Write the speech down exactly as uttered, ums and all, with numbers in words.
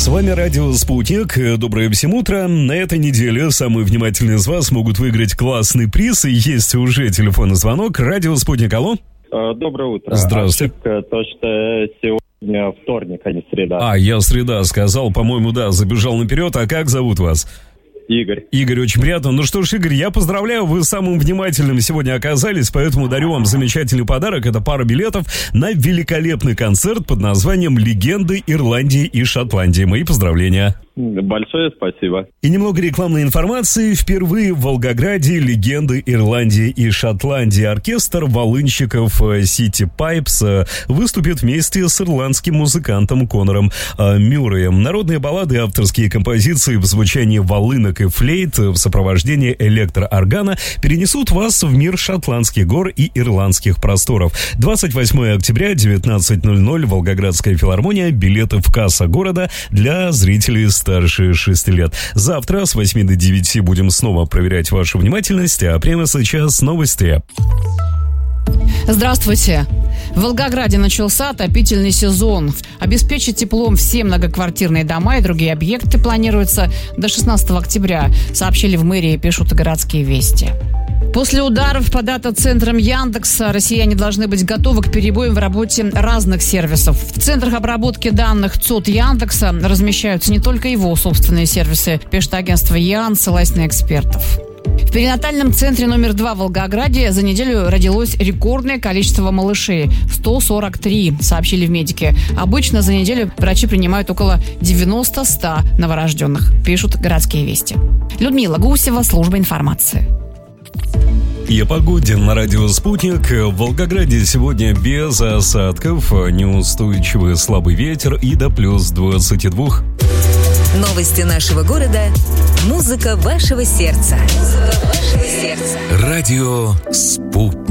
С вами радио «Спутник». Доброе всем утро. На этой неделе самые внимательные из вас могут выиграть классный приз. И есть уже телефонный звонок. Радио «Спутник». Алло. Доброе утро. Здравствуйте. Ошибка, то, что сегодня вторник, а не среда. А, я среда сказал. По-моему, да, забежал наперед. А как зовут вас? Игорь. Игорь, очень приятно. Ну что ж, Игорь, я поздравляю, вы самым внимательным сегодня оказались, поэтому дарю вам замечательный подарок. Это пара билетов на великолепный концерт под названием «Легенды Ирландии и Шотландии». Мои поздравления. Большое спасибо. И немного рекламной информации. Впервые в Волгограде «Легенды Ирландии и Шотландии». Оркестр волынщиков City Pipes выступит вместе с ирландским музыкантом Конором Мюрреем. Народные баллады, авторские композиции в звучании волынок и флейт в сопровождении электрооргана перенесут вас в мир шотландских гор и ирландских просторов. двадцать восьмого октября, девятнадцать ноль ноль, Волгоградская филармония. Билеты в касса города для зрителей старше шести лет. Завтра с восьми до девяти будем снова проверять вашу внимательность, а прямо сейчас новости. Здравствуйте. В Волгограде начался отопительный сезон. Обеспечить теплом все многоквартирные дома и другие объекты планируется до шестнадцатого октября, сообщили в мэрии, пишут городские вести. После ударов по дата-центрам Яндекса россияне должны быть готовы к перебоям в работе разных сервисов. В центрах обработки данных ЦОД Яндекса размещаются не только его собственные сервисы, пишет агентство ЯН, ссылаясь на экспертов. В перинатальном центре номер два в Волгограде за неделю родилось рекордное количество малышей – сто сорок три, сообщили в медике. Обычно за неделю врачи принимают около девяносто-сто новорожденных, пишут городские вести. Людмила Гусева, служба информации. И о погоде на радио «Спутник». В Волгограде сегодня без осадков, неустойчивый слабый ветер и до плюс двадцати двух. Новости нашего города. Музыка вашего сердца. Музыка вашего сердца. Радио «Спутник».